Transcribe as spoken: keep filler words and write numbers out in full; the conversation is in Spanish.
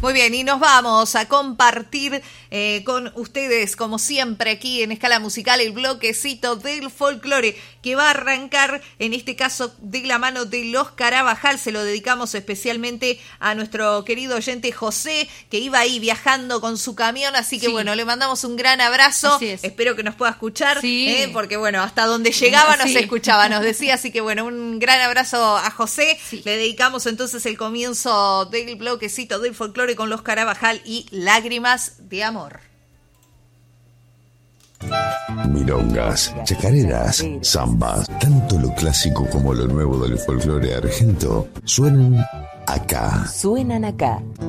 Muy bien, y nos vamos a compartir eh, con ustedes, como siempre, aquí en Escala Musical, el bloquecito del folclore que va a arrancar, en este caso, de la mano de Los Carabajal. Se lo dedicamos especialmente a nuestro querido oyente José, que iba ahí viajando con su camión, así que sí. Bueno, le mandamos un gran abrazo. Espero que nos pueda escuchar, sí. eh, porque bueno, hasta donde llegaba nos sí. escuchaba, nos decía, así que bueno, un gran abrazo a José. Sí. Le dedicamos entonces el comienzo del bloquecito del folclore con Los Carabajal y Lágrimas de Amor. Milongas, chacareras, zambas, tanto lo clásico como lo nuevo del folclore argento suenan acá. Suenan acá.